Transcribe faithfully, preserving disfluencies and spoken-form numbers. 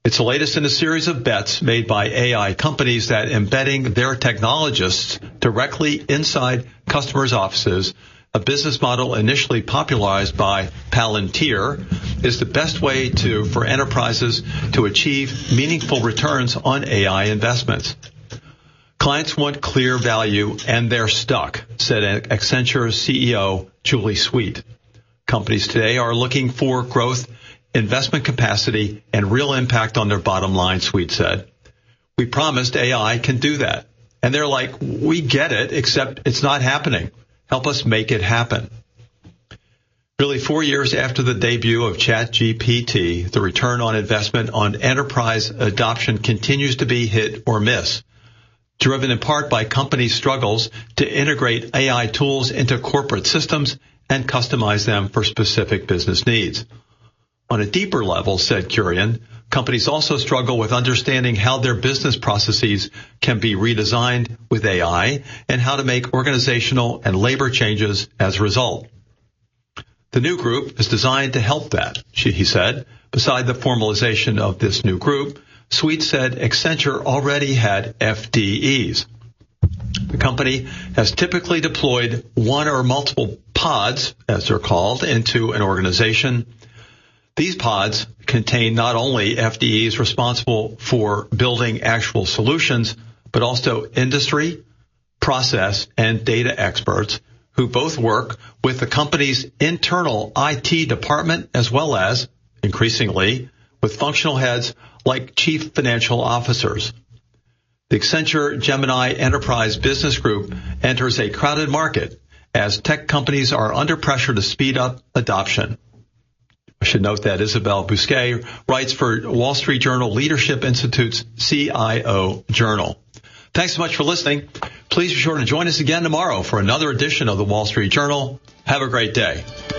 It's the latest in a series of bets made by A I companies that embedding their technologists directly inside customers' offices, a business model initially popularized by Palantir, is the best way to for enterprises to achieve meaningful returns on A I investments. Clients want clear value, and they're stuck, said Accenture's C E O, Julie Sweet. Companies today are looking for growth, investment capacity, and real impact on their bottom line, Sweet said. We promised A I can do that. And they're like, we get it, except it's not happening. Help us make it happen. Nearly four years after the debut of ChatGPT, the return on investment on enterprise adoption continues to be hit or miss, driven in part by companies' struggles to integrate A I tools into corporate systems and customize them for specific business needs. On a deeper level, said Kurian, companies also struggle with understanding how their business processes can be redesigned with A I and how to make organizational and labor changes as a result. The new group is designed to help that, she, he said. Beside the formalization of this new group, Sweet said Accenture already had F D Es. The company has typically deployed one or multiple pods, as they're called, into an organization. These pods contain not only F D Es responsible for building actual solutions, but also industry, process, and data experts who both work with the company's internal I T department as well as, increasingly, with functional heads like chief financial officers. The Accenture Gemini Enterprise Business Group enters a crowded market as tech companies are under pressure to speed up adoption. I should note that Isabelle Bousquet writes for Wall Street Journal Leadership Institute's C I O Journal. Thanks so much for listening. Please be sure to join us again tomorrow for another edition of the Wall Street Journal. Have a great day.